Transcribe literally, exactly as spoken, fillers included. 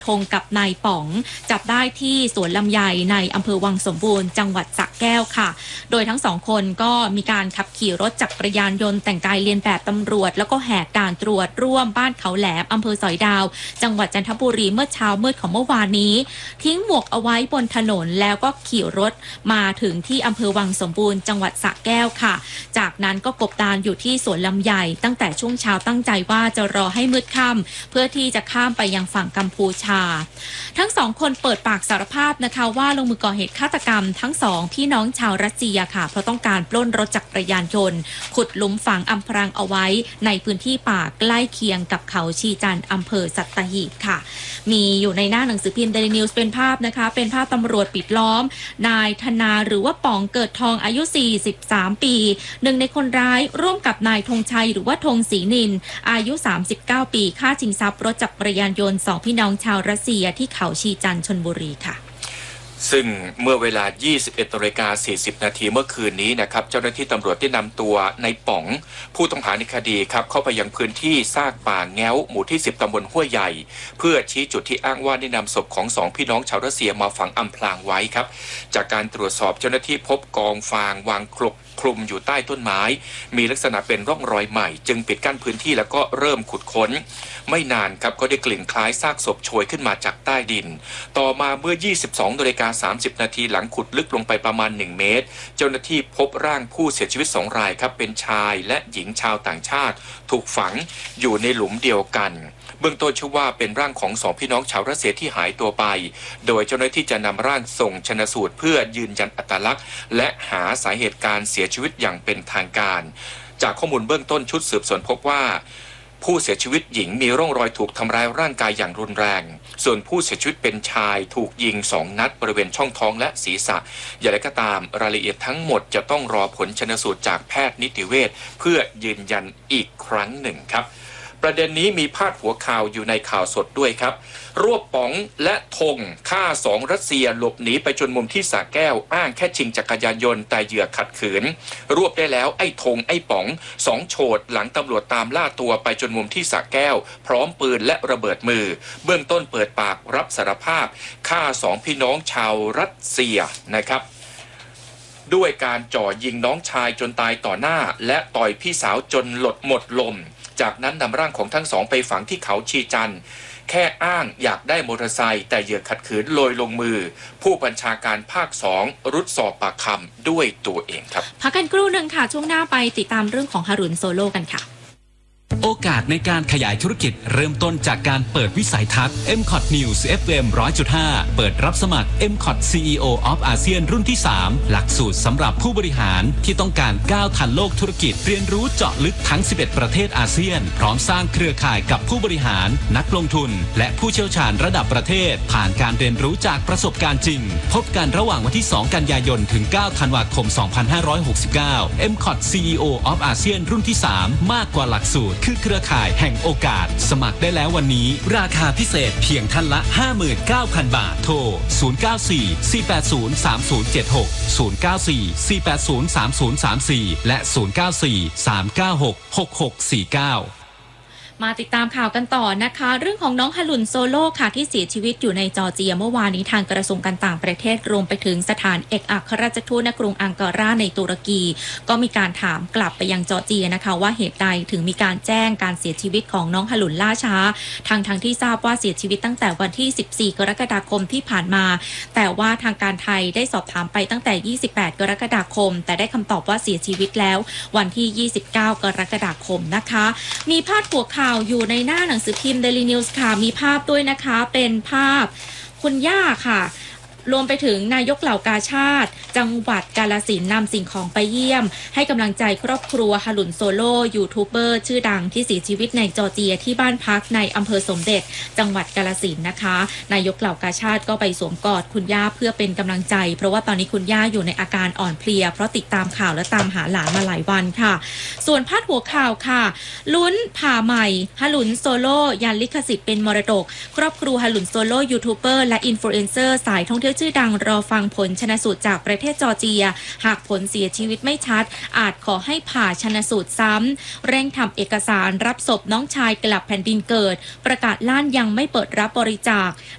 ธงกับนายป๋องจับได้ที่สวนลำไยในอำเภอวังสมบูรณ์จังหวัดสระแก้วค่ะโดยทั้งสองคนก็มีการขับขี่รถจักรยานยนต์แต่งกายเลียนแบบตำรวจแล้วก็แหกด่านตรวจร่วมบ้านเขาแหลมอำเภอสอยดาวจังหวัดจันทบุรีเมื่อเช้ามืดของเมื่อวานนี้ทิ้งหมวกเอาไว้บนถนนแล้วก็ขี่รถมาถึงที่อำเภอวังสมบูรณ์จังหวัดสระแก้วค่ะจากนั้นก็กบดานอยู่ที่สวนลำไยตั้งแต่ช่วงเช้าตั้งใจว่าจะรอให้มืดค่ำเพื่อที่จะข้ามไปยังฝั่งกัมพูชาทั้งสองคนเปิดปากสารภาพนะคะว่าลงมือก่อเหตุฆาตกรรมทั้งสองพี่น้องชาวรัสเซียค่ะเพราะต้องการปล้นรถจักรยานยนต์ขุดหลุมฝังอำพรางเอาไว้ในพื้นที่ป่าใกล้เคียงกับเขาชีจันทร์อำเภอสัตหีบค่ะมีอยู่ในหน้าหนังสือพิมพ์ Daily News เป็นภาพนะคะเป็นภาพตำรวจปิดล้อมนายธนาหรือว่าป๋องเกิดทองอายุสี่สิบสามปีหนึ่งในคนร้ายร่วมกับนายธงชัยหรือว่าธงศรีนินอายุสามสิบเก้าปีฆ่าชิงทรัพย์รถจักรยานยนต์สองพี่น้องชาวรัสเซียที่เขาชีจันทร์ชลบุรีค่ะซึ่งเมื่อเวลา ยี่สิบเอ็ดนาฬิกาสี่สิบนาทีเมื่อคืนนี้นะครับเจ้าหน้าที่ตำรวจได้นำตัวในป๋องผู้ต้องหาในคดีครับเข้าไปยังพื้นที่ซากป่าแง้วหมู่ที่สิบตำบลห้วยใหญ่เพื่อชี้จุดที่อ้างว่าได้นำศพของสองพี่น้องชาวรัสเซียมาฝังอำพรางไว้ครับจากการตรวจสอบเจ้าหน้าที่พบกองฟางวางคลุกคลุมอยู่ใต้ต้นไม้มีลักษณะเป็นร่องรอยใหม่จึงปิดกั้นพื้นที่แล้วก็เริ่มขุดค้นไม่นานครับก็ได้กลิ่นคล้ายซากศพโชยขึ้นมาจากใต้ดินต่อมาเมื่อ ยี่สิบสองนาฬิกาสามสิบนาทีหลังขุดลึกลงไปประมาณหนึ่งเมตรเจ้าหน้าที่พบร่างผู้เสียชีวิตสองรายครับเป็นชายและหญิงชาวต่างชาติถูกฝังอยู่ในหลุมเดียวกันเบื้องต้นเชื่อว่าเป็นร่างของสองพี่น้องชาวรัสเซียที่หายตัวไปโดยเจ้าหน้าที่จะนำร่างส่งชันสูตรเพื่อยืนยันอัตลักษณ์และหาสาเหตุการเสียชีวิตอย่างเป็นทางการจากข้อมูลเบื้องต้นชุดสืบสวนพบว่าผู้เสียชีวิตหญิงมีร่องรอยถูกทำร้ายร่างกายอย่างรุนแรงส่วนผู้เสียชีวิตเป็นชายถูกยิงสองนัดบริเวณช่องท้องและศีรษะอย่างไรก็ตามรายละเอียดทั้งหมดจะต้องรอผลชันสูตรจากแพทย์นิติเวชเพื่อยืนยันอีกครั้งหนึ่งครับประเด็นนี้มีพาดหัวข่าวอยู่ในข่าวสดด้วยครับรวบป๋องและธงฆ่าสองรัสเซียหลบหนีไปจนมุมที่สระแก้วอ้างแค่ชิงจักรยานยนต์แต่เหยื่อขัดขืนรวบได้แล้วไอ้ธงไอ้ป๋องสองโฉดหลังตำรวจตามล่าตัวไปจนมุมที่สระแก้วพร้อมปืนและระเบิดมือเบื้องต้นเปิดปากรับสารภาพฆ่าสองพี่น้องชาวรัสเซียนะครับด้วยการจ่อยิงน้องชายจนตายต่อหน้าและต่อยพี่สาวจนหลดหมดลมจากนั้นนำร่างของทั้งสองไปฝังที่เขาชีจันทร์แค่อ้างอยากได้มอเตอร์ไซค์แต่เหยื่อขัดขืนโรยลงมือผู้บัญชาการภาคสองรุดสอบปากคำด้วยตัวเองครับพักกันครู่หนึ่งค่ะช่วงหน้าไปติดตามเรื่องของฮารุนโซโล่กันค่ะโอกาสในการขยายธุรกิจเริ่มต้นจากการเปิดวิสัยทัศน์ เอ็ม คอท News เอฟ เอ็ม หนึ่งร้อยจุดห้า เปิดรับสมัคร เอ็ม คอท ซี อี โอ of อาเซียนรุ่นที่สามหลักสูตรสำหรับผู้บริหารที่ต้องการก้าวทันโลกธุรกิจเรียนรู้เจาะลึกทั้งสิบเอ็ดประเทศอาเซียนพร้อมสร้างเครือข่ายกับผู้บริหารนักลงทุนและผู้เชี่ยวชาญระดับประเทศผ่านการเรียนรู้จากประสบการณ์จริงพบกันระหว่างวันที่สองกันยายนถึงเก้าธันวาคมสองพันห้าร้อยหกสิบเก้า เอ็ม คอท ซี อี โอ of อาเซียนรุ่นที่สามมากกว่าหลักสูตรคือเครือข่ายแห่งโอกาสสมัครได้แล้ววันนี้ราคาพิเศษเพียงท่านละ ห้าหมื่นเก้าพัน บาทโทรศูนย์ เก้า สี่ สี่ แปด ศูนย์ สาม ศูนย์ เจ็ด หก ศูนย์ เก้า สี่ สี่ แปด ศูนย์ สาม ศูนย์ สาม สี่และศูนย์ เก้า สี่ สาม เก้า หก หก หก สี่ เก้ามาติดตามข่าวกันต่อนะคะเรื่องของน้องฮารุนโซโล่ค่ะที่เสียชีวิตอยู่ในจอร์เจียเมื่อวานนี้ทางกระทรวงการต่างประเทศรวมไปถึงสถานเอกอัครราชทูตณกรุงอังการาในตุรกีก็มีการถามกลับไปยังจอร์เจียนะคะว่าเหตุใดถึงมีการแจ้งการเสียชีวิตของน้องฮารุนล่าช้าทางทางที่ทราบว่าเสียชีวิตตั้งแต่วันที่สิบสี่กรกฎาคมที่ผ่านมาแต่ว่าทางการไทยได้สอบถามไปตั้งแต่ยี่สิบแปดกรกฎาคมแต่ได้คำตอบว่าเสียชีวิตแล้ววันที่ยี่สิบเก้ากรกฎาคมนะคะมีพาดหัวข่าวอยู่ในหน้าหนังสือพิมพ์ Daily News ค่ะมีภาพด้วยนะคะเป็นภาพคุณย่าค่ะรวมไปถึงนายกเหล่ากาชาติจังหวัดกาฬสินธุ์นำสิ่งของไปเยี่ยมให้กำลังใจครอบครัวฮารุนโซโล่ยูทูบเบอร์ชื่อดังที่เสียชีวิตในจอร์เจียที่บ้านพักในอำเภอสมเด็จจังหวัดกาฬสินธุ์นะคะนายกเหล่ากาชาติก็ไปสวมกอดคุณย่าเพื่อเป็นกำลังใจเพราะว่าตอนนี้คุณย่าอยู่ในอาการอ่อนเพลียเพราะติดตามข่าวและตามหาหลานมาหลายวันค่ะส่วนพาดหัวข่าวค่ะลุ้นผ่าใหม่ฮารุนโซโล่ยันลิขสิทธิ์เป็นมรดกครอบครัวฮารุนโซโล่ยูทูบเบอร์และอินฟลูเอนเซอร์สายท่องเที่ยวชื่อดังรอฟังผลชันสูตรจากประเทศจอร์เจียหากผลเสียชีวิตไม่ชัดอาจขอให้ผ่าชันสูตรซ้ำเร่งทำเอกสารรับศพน้องชายกลับแผ่นดินเกิดประกาศล้านยังไม่เปิดรับบริจาค